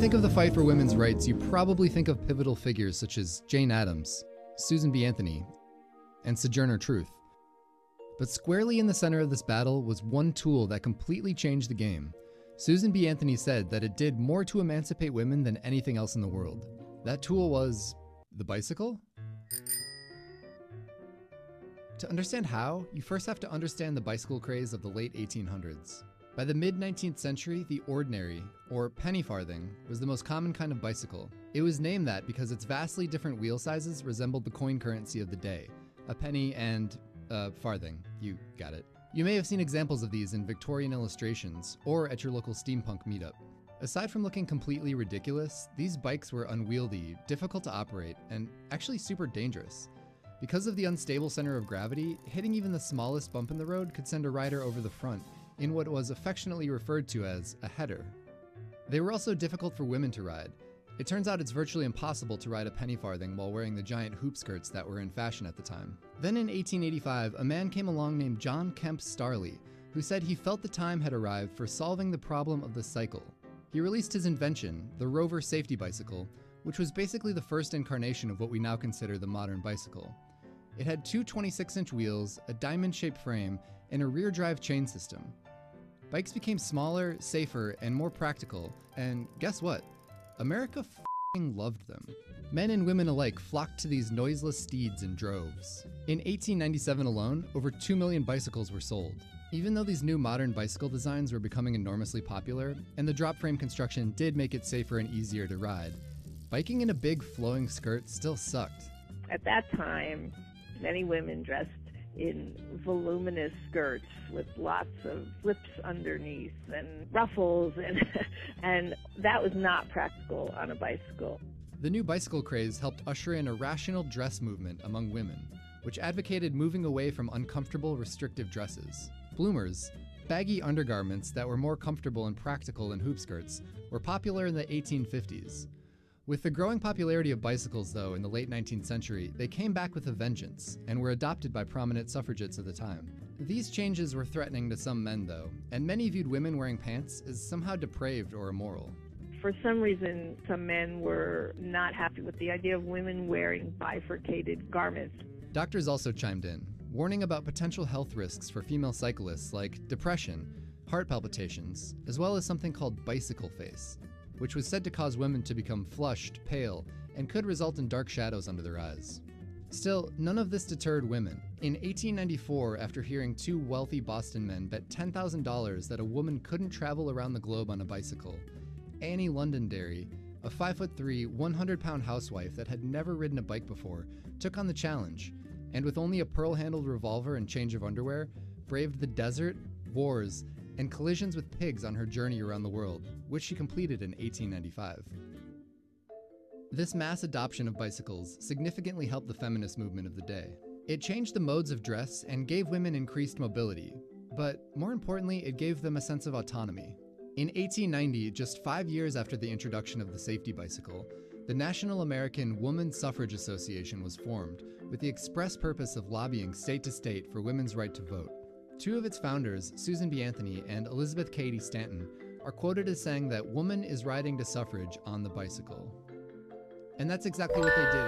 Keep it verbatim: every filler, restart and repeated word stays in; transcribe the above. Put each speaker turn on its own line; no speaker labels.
think of the fight for women's rights, you probably think of pivotal figures such as Jane Addams, Susan B. Anthony, and Sojourner Truth. But squarely in the center of this battle was one tool that completely changed the game. Susan B. Anthony said that it did more to emancipate women than anything else in the world. That tool was the bicycle? To understand how, you first have to understand the bicycle craze of the late eighteen hundreds. By the mid nineteenth century, the ordinary, or penny farthing, was the most common kind of bicycle. It was named that because its vastly different wheel sizes resembled the coin currency of the day, a penny and a farthing. You got it. You may have seen examples of these in Victorian illustrations, or at your local steampunk meetup. Aside from looking completely ridiculous, these bikes were unwieldy, difficult to operate, and actually super dangerous. Because of the unstable center of gravity, hitting even the smallest bump in the road could send a rider over the front, in what was affectionately referred to as a header. They were also difficult for women to ride. It turns out it's virtually impossible to ride a penny farthing while wearing the giant hoop skirts that were in fashion at the time. Then in eighteen eighty-five, a man came along named John Kemp Starley, who said he felt the time had arrived for solving the problem of the cycle. He released his invention, the Rover Safety Bicycle, which was basically the first incarnation of what we now consider the modern bicycle. It had two twenty-six inch wheels, a diamond-shaped frame, and a rear-drive chain system. Bikes became smaller, safer, and more practical, and guess what? America f***ing loved them. Men and women alike flocked to these noiseless steeds in droves. In eighteen ninety-seven alone, over two million bicycles were sold. Even though these new modern bicycle designs were becoming enormously popular, and the drop frame construction did make it safer and easier to ride, biking in a big flowing skirt still sucked.
At that time, many women dressed in voluminous skirts with lots of flips underneath and ruffles, and and that was not practical on a bicycle.
The new bicycle craze helped usher in a rational dress movement among women, which advocated moving away from uncomfortable, restrictive dresses. Bloomers, baggy undergarments that were more comfortable and practical than hoop skirts, were popular in the eighteen fifties. With the growing popularity of bicycles, though, in the late nineteenth century, they came back with a vengeance, and were adopted by prominent suffragettes of the time. These changes were threatening to some men, though, and many viewed women wearing pants as somehow depraved or immoral.
For some reason, some men were not happy with the idea of women wearing bifurcated garments.
Doctors also chimed in, warning about potential health risks for female cyclists like depression, heart palpitations, as well as something called bicycle face, which was said to cause women to become flushed, pale, and could result in dark shadows under their eyes. Still, none of this deterred women. In eighteen ninety-four, after hearing two wealthy Boston men bet ten thousand dollars that a woman couldn't travel around the globe on a bicycle, Annie Londonderry, a five foot three, one hundred pound housewife that had never ridden a bike before, took on the challenge, and with only a pearl-handled revolver and change of underwear, braved the desert, wars, and collisions with pigs on her journey around the world, which she completed in eighteen ninety-five. This mass adoption of bicycles significantly helped the feminist movement of the day. It changed the modes of dress and gave women increased mobility, but more importantly, it gave them a sense of autonomy. In eighteen ninety, just five years after the introduction of the safety bicycle, the National American Woman Suffrage Association was formed with the express purpose of lobbying state to state for women's right to vote. Two of its founders, Susan B. Anthony and Elizabeth Cady Stanton, are quoted as saying that woman is riding to suffrage on the bicycle. And that's exactly what they did.